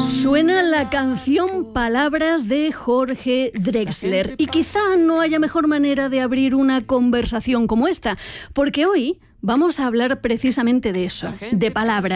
Suena la canción Palabras de Jorge Drexler y quizá no haya mejor manera de abrir una conversación como esta, porque hoy vamos a hablar precisamente de eso, de palabras.